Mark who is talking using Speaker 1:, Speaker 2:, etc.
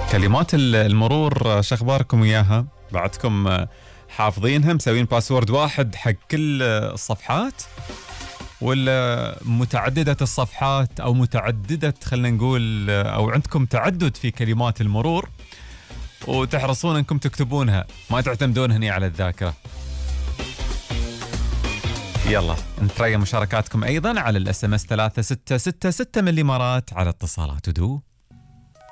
Speaker 1: كلمات المرور شو اخباركم وياها؟ بعدكم حافظينها مسوين باسورد واحد حق كل الصفحات ولا متعددة الصفحات او متعددة خلينا نقول او عندكم تعدد في كلمات المرور وتحرصون انكم تكتبونها ما تعتمدون هني على الذاكرة؟ يلا نتريا مشاركاتكم ايضا على الاس ام اس 3666 من الامارات على اتصالات ودو.